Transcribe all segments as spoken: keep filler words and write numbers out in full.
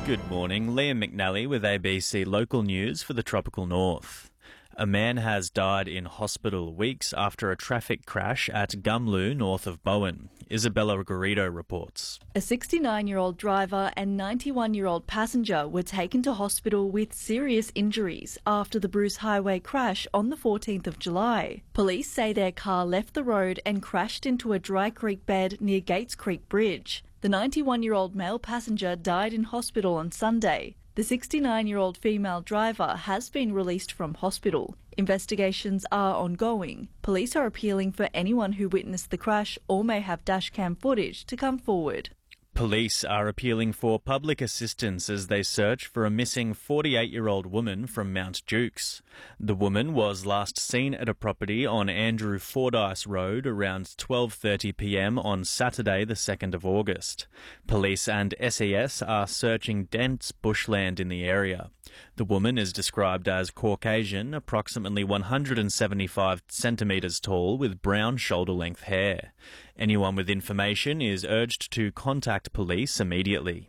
Good morning, Liam McNally with A B C Local News for the Tropical North. A man has died in hospital weeks after a traffic crash at Gumlu, north of Bowen. Isabella Garrido reports. A sixty-nine-year-old driver and ninety-one-year-old passenger were taken to hospital with serious injuries after the Bruce Highway crash on the fourteenth of July. Police say their car left the road and crashed into a dry creek bed near Gates Creek Bridge. The ninety-one-year-old male passenger died in hospital on Sunday. The sixty-nine-year-old female driver has been released from hospital. Investigations are ongoing. Police are appealing for anyone who witnessed the crash or may have dashcam footage to come forward. Police are appealing for public assistance as they search for a missing forty-eight-year-old woman from Mount Dukes. The woman was last seen at a property on Andrew Fordyce Road around twelve thirty p m on Saturday the second of August. Police and S E S are searching dense bushland in the area. The woman is described as Caucasian, approximately one hundred seventy-five centimetres tall, with brown shoulder-length hair. Anyone with information is urged to contact police immediately.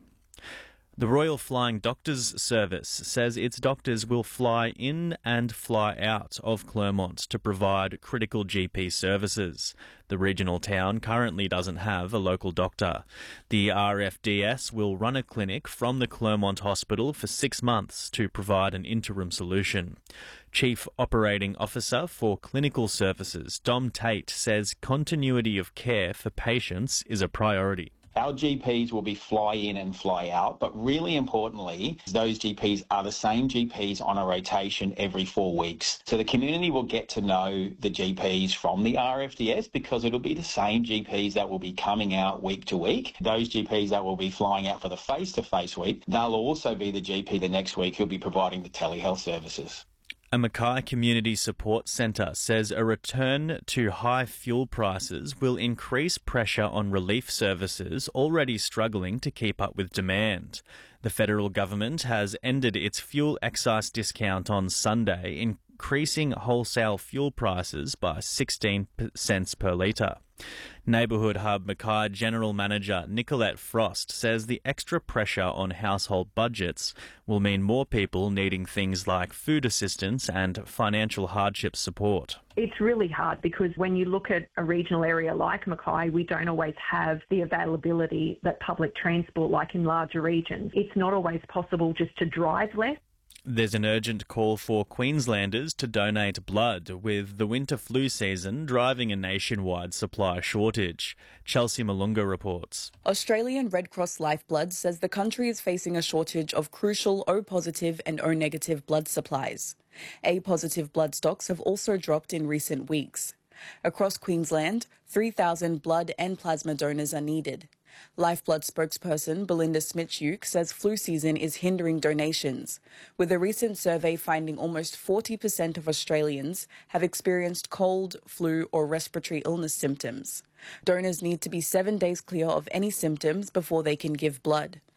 The Royal Flying Doctors Service says its doctors will fly in and fly out of Clermont to provide critical G P services. The regional town currently doesn't have a local doctor. The R F D S will run a clinic from the Clermont Hospital for six months to provide an interim solution. Chief Operating Officer for Clinical Services, Dom Tate, says continuity of care for patients is a priority. Our G Ps will be fly in and fly out, but really importantly, those G Ps are the same G Ps on a rotation every four weeks. So the community will get to know the G Ps from the R F D S because it'll be the same G Ps that will be coming out week to week. Those G Ps that will be flying out for the face-to-face week, they'll also be the G P the next week who'll be providing the telehealth services. A Mackay Community Support Centre says a return to high fuel prices will increase pressure on relief services already struggling to keep up with demand. The federal government has ended its fuel excise discount on Sunday, increasing wholesale fuel prices by sixteen cents per litre. Neighbourhood Hub Mackay General Manager Nicolette Frost says the extra pressure on household budgets will mean more people needing things like food assistance and financial hardship support. It's really hard because when you look at a regional area like Mackay, we don't always have the availability that public transport like in larger regions. It's not always possible just to drive less. There's an urgent call for Queenslanders to donate blood, with the winter flu season driving a nationwide supply shortage. Chelsea Malunga reports. Australian Red Cross Lifeblood says the country is facing a shortage of crucial O-positive and O-negative blood supplies. A-positive blood stocks have also dropped in recent weeks. Across Queensland, three thousand blood and plasma donors are needed. Lifeblood spokesperson Belinda Smitchuk says flu season is hindering donations, with a recent survey finding almost forty percent of Australians have experienced cold, flu or respiratory illness symptoms. Donors need to be seven days clear of any symptoms before they can give blood.